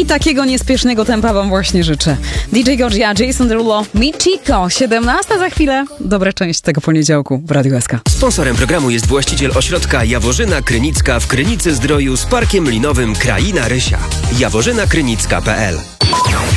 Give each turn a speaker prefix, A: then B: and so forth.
A: I takiego niespiesznego tempa wam właśnie życzę. DJ Godzia, Jason Derulo, Michiko, 17 za chwilę. Dobra część tego poniedziałku w Radiu SK.
B: Sponsorem programu jest właściciel ośrodka Jaworzyna Krynicka w Krynicy Zdroju z Parkiem Linowym Kraina Rysia. jaworzynakrynicka.pl